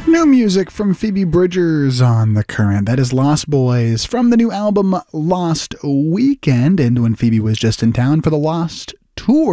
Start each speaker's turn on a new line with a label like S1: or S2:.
S1: New music from Phoebe Bridgers on The Current. That is Lost Boys from the new album Lost Weekend. And when Phoebe was just in town for the Lost tour,